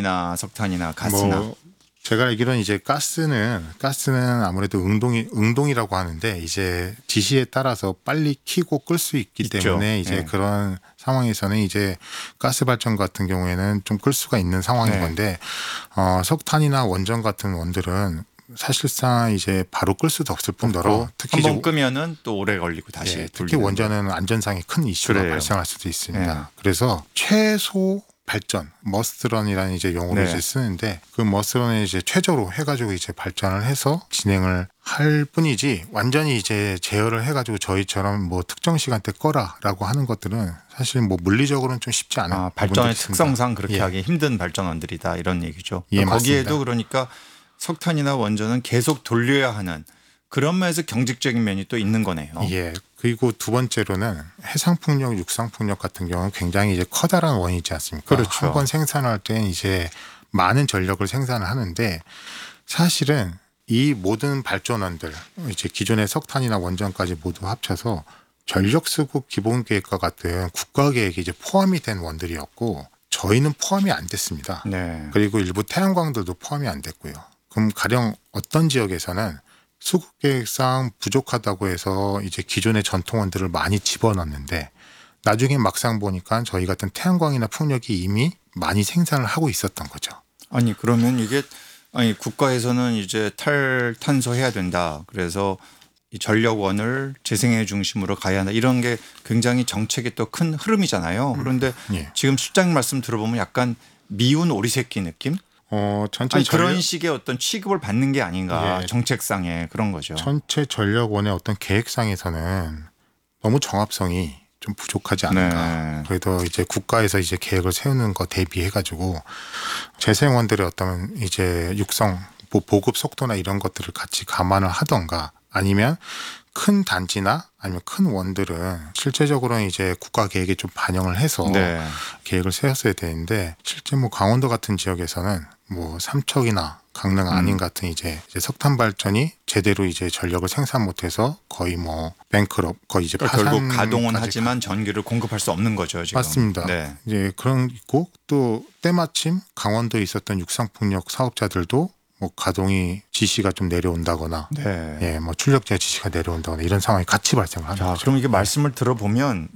원전이나 석탄이나 가스나. 뭐 제가 알기로는 이제 가스는 아무래도 응동이라고 하는데 이제 지시에 따라서 빨리 켜고 끌 수 있기 있죠. 때문에 이제 네. 그런 상황에서는 이제 가스 발전 같은 경우에는 좀 끌 수가 있는 상황인 네. 건데 석탄이나 원전 같은 원들은 사실상 이제 바로 끌 수도 없을 뿐더러 특히 한번 이제 끄면은 또 오래 걸리고 다시 예, 특히 돌리는 원전은 안전상의 큰 이슈가 그래요. 발생할 수도 있습니다. 네. 그래서 최소 발전, 머스트런이라는 이제 용어를 네. 이제 쓰는데 그 머스트런을 이제 최저로 해가지고 이제 발전을 해서 진행을 할 뿐이지 완전히 이제 제어를 해가지고 저희처럼 뭐 특정 시간대 꺼라라고 하는 것들은 사실 뭐 물리적으로는 좀 쉽지 않은 발전의 부분들이 있습니다. 특성상 그렇게 예. 하기 힘든 발전원들이다 이런 얘기죠. 예, 거기에도 맞습니다. 그러니까 석탄이나 원전은 계속 돌려야 하는 그런 면에서 경직적인 면이 또 있는 거네요. 예. 그리고 두 번째로는 해상풍력, 육상풍력 같은 경우는 굉장히 이제 커다란 원이지 않습니까? 그렇죠. 한 번 생산할 때는 이제 많은 전력을 생산을 하는데 사실은 이 모든 발전원들 이제 기존의 석탄이나 원전까지 모두 합쳐서 전력 수급 기본 계획과 같은 국가 계획이 이제 포함이 된 원들이었고 저희는 포함이 안 됐습니다. 네. 그리고 일부 태양광들도 포함이 안 됐고요. 그럼 가령 어떤 지역에서는 수급 계획상 부족하다고 해서 이제 기존의 전통원들을 많이 집어넣는데 나중에 막상 보니까 저희 같은 태양광이나 풍력이 이미 많이 생산을 하고 있었던 거죠. 아니 그러면 이게 국가에서는 이제 탈탄소해야 된다. 그래서 이 전력원을 재생의 중심으로 가야 한다. 이런 게 굉장히 정책의 또 큰 흐름이잖아요. 그런데 예. 지금 실장 말씀 들어보면 약간 미운 오리새끼 느낌? 전체 그런 식의 어떤 취급을 받는 게 아닌가. 예. 정책상의 그런 거죠. 전체 전력원의 어떤 계획상에서는 너무 정합성이 좀 부족하지 않은가. 네. 그래도 이제 국가에서 이제 계획을 세우는 거 대비해 가지고 재생원들의 어떤 이제 육성 보급 속도나 이런 것들을 같이 감안을 하던가 아니면 큰 단지나 아니면 큰 원들은 실제적으로는 이제 국가 계획에 좀 반영을 해서 네. 계획을 세웠어야 되는데 실제 뭐 강원도 같은 지역에서는 뭐 삼척이나 강릉 안인 같은 이제 석탄 발전이 제대로 이제 전력을 생산 못해서 거의 뭐 뱅크럽 거의 이제 그러니까 결국 파산까지 가동은 하지만 전기를 공급할 수 없는 거죠. 지금. 맞습니다. 네. 이제 그런 있고 또 때마침 강원도에 있었던 육상풍력 사업자들도 뭐 가동이 지시가 좀 내려온다거나 네. 예, 뭐 출력제 지시가 내려온다거나 이런 상황이 같이 발생을 하는 자, 거죠. 그럼 이게 말씀을 들어보면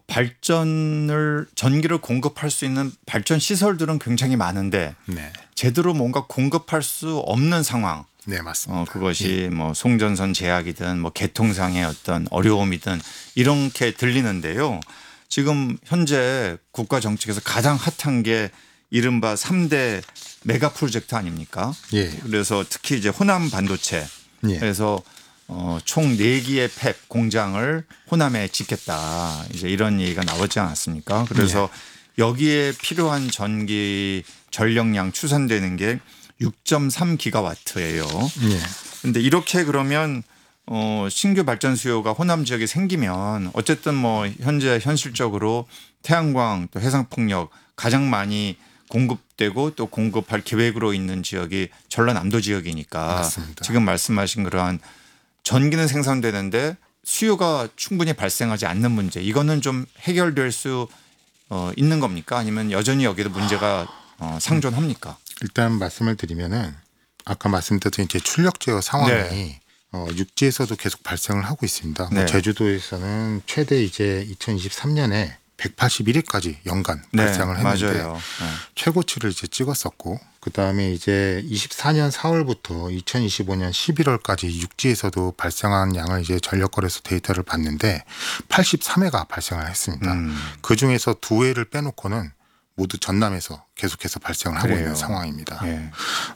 전기를 공급할 수 있는 발전 시설들은 굉장히 많은데 네, 제대로 뭔가 공급할 수 없는 상황. 네 맞습니다. 그것이 뭐 송전선 제약이든 뭐 개통상의 어떤 어려움이든 이렇게 들리는데요. 지금 현재 국가 정책에서 가장 핫한 게 이른바 3대 메가 프로젝트 아닙니까? 예, 그래서 특히 이제 호남 반도체 예, 그래서 총 4기의 팹 공장을 호남에 짓겠다. 이제 이런 얘기가 나오지 않았습니까? 그래서 여기에 필요한 전기 전력량 추산되는 게 6.3기가와트예요. 예. 그런데 이렇게 그러면 신규 발전 수요가 호남 지역에 생기면 어쨌든 뭐 현재 현실적으로 태양광 또 해상풍력 가장 많이 공급되고 또 공급할 계획으로 있는 지역이 전라남도 지역이니까 맞습니다. 지금 말씀하신 그러한 전기는 생산되는데 수요가 충분히 발생하지 않는 문제 이거는 좀 해결될 수 있는 겁니까? 아니면 여전히 여기도 문제가 상존합니까? 일단 말씀을 드리면은 아까 말씀드렸던 이제 출력 제어 상황이 네. 육지에서도 계속 발생을 하고 있습니다. 네. 제주도에서는 최대 이제 2023년에 181일까지 연간 발생을 했는데 맞아요. 네. 최고치를 이제 찍었었고 그 다음에 이제 24년 4월부터 2025년 11월까지 육지에서도 발생한 양을 이제 전력거래소 데이터를 봤는데 83회가 발생을 했습니다. 그 중에서 2회를 빼놓고는 모두 전남에서 계속해서 발생을 하고 그래요. 있는 상황입니다. 네.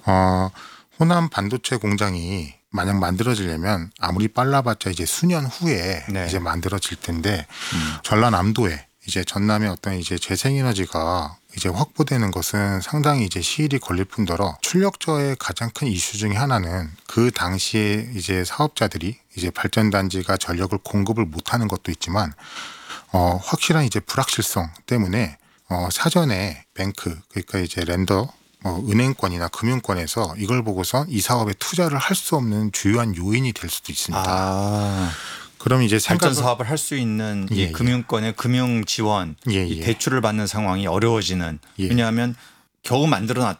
호남 반도체 공장이 만약 만들어지려면 아무리 빨라봤자 이제 수년 후에 네. 이제 만들어질 텐데 전라남도에 이제 전남의 어떤 이제 재생에너지가 이제 확보되는 것은 상당히 이제 시일이 걸릴 뿐더러 출력저의 가장 큰 이슈 중에 하나는 그 당시에 이제 사업자들이 이제 발전단지가 전력을 공급을 못하는 것도 있지만 확실한 이제 불확실성 때문에 사전에 뱅크 그러니까 이제 렌더 은행권이나 금융권에서 이걸 보고서 이 사업에 투자를 할 수 없는 주요한 요인이 될 수도 있습니다. 그럼 이제 발전 사업을 할 수 있는 이 금융권의 금융 지원, 이 대출을 받는 상황이 어려워지는. 왜냐하면 겨우